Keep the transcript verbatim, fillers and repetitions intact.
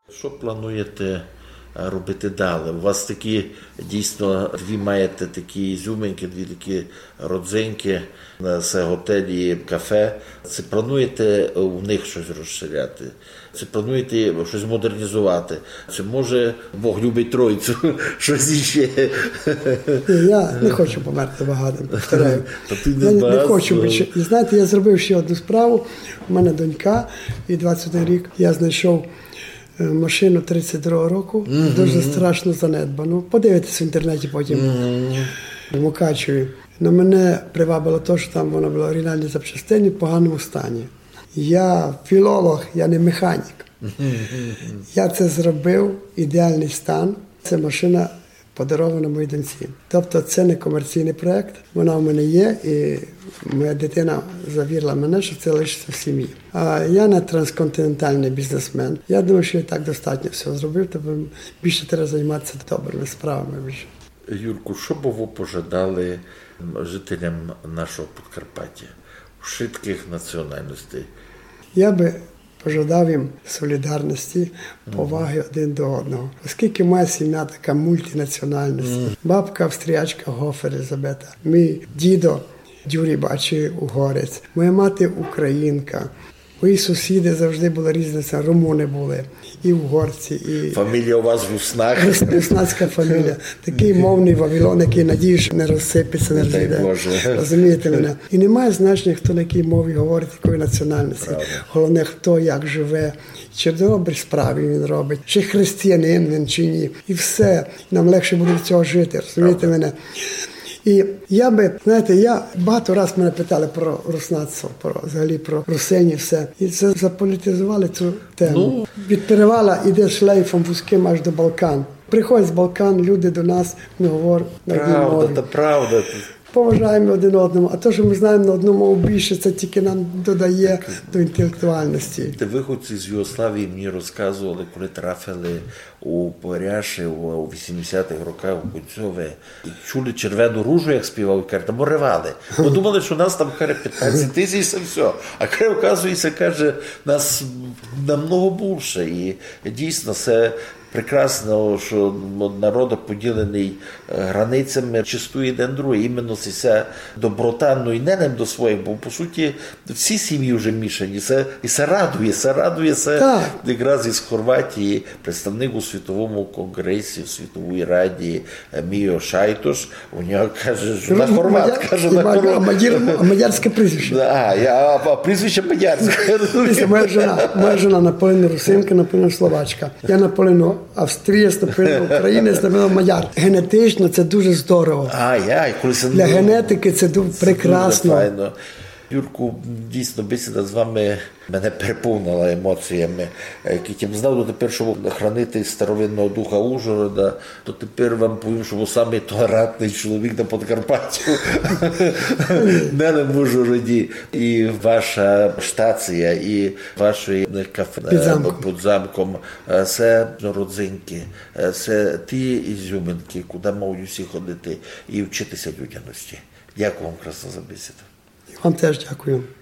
Що плануєте робити далі? У вас такі, дійсно, дві маєте такі ізюминки, дві такі родзинки, це готелі, кафе. Це плануєте у них щось розширяти? Це плануєте щось модернізувати? Чи може Бог любить Тройцю, щось іще? Я не хочу померти багатим, повторяю. Я не, не хочу більше. І знаєте, я зробив ще одну справу. У мене донька, їй двадцять один рік. Я знайшов машину тридцять другого року, mm-hmm. дуже страшно занедбану. Подивитесь в інтернеті потім mm-hmm. в Мукачеві. Но мене привабило те, що там вона була в оригінальній запчастині в поганому стані. Я філолог, я не механік. Mm-hmm. Я це зробив, ідеальний стан. Це машина подарована моїй доньці. Тобто це не комерційний проєкт, вона в мене є, і моя дитина завірила мене, що це лишиться в сім'ї. А я не трансконтинентальний бізнесмен. Я думаю, що я так достатньо всього зробив, тобто більше треба займатися добрими справами. Більше. Юрку, що б ви пожадали жителям нашого Подкарпаття, швидких національностей? Я би пожадав їм солідарності, поваги один до одного. Оскільки моя сім'я така мультинаціональність. Mm. Бабка австріячка Гоф Елізабета, мій дідо Дюрій Бачий угорець, моя мати українка. Мої сусіди завжди були різні, румуни були, і угорці, і... Фамілія у вас Руснак. Руснацька фамілія. Такий мовний Вавилон, який, надіюсь, що не розсипеться, не розійде. Розумієте мене? І немає значення, хто на якій мові говорить, якої національності. Правда. Головне, хто як живе, чи добрі справи він робить, чи християнин він, чи ні. І все. Нам легше буде від цього жити, розумієте Правда. Мене? І я би, знаєте, я багато раз мене питали про руснацтво, про взагалі про русині, все. І це заполітизували цю тему. Ну, від перевала іде шлейфом вузьким аж до Балкан. Приходять з Балкан люди до нас, ми говоримо на одній мові. Правда, це правда. Поважаємо один одному. А те, що ми знаємо на одну мову більше, це тільки нам додає до інтелектуальності. Те виходці з Югославії мені розказували, коли трафили у Поряші у вісімдесятих роках у Кунцьове, і чули червону ружу, як співав, і кажуть, там ревали. Бо думали, що нас там каже п'ятнадцять тисяч, це все. А каже, оказується, каже, нас намного більше. І дійсно, це прекрасно, що народ поділений границями, чистує один другий. Іменно ця доброта, ну і не нам до своїх, бо по суті всі сім'ї вже мішані. Це, і це радує, це радує, це так. Якраз із Хорватії представник у Світовому конгресі, в Світовій Раді Міо Шайтош, у нього каже, що на хорват, каже, на хорват. А мадярське прізвище. А, я, а прізвище мадярське. Моя жена, моя жена наполовину русинка, наполовину словачка. Я наполовину австрієць, наполовину українець, наполовину мадяр. Генетично це дуже здорово. А, я, коли це для генетики це дуже прекрасно. Дуже файно. Юрку, дійсно, бесіда з вами мене переповнила емоціями. Як я знав до тепер, що ви храните старовинного духа Ужгорода, то тепер вам повім, що ви самий толерантний чоловік на Подкарпатті. Не на Ужгороді. І ваша штація, і вашої кафе під замком. Це родзинки, це ті ізюминки, куди можуть усі ходити і вчитися людяності. Дякую вам, красно, за бесіду. Вам теж дякую.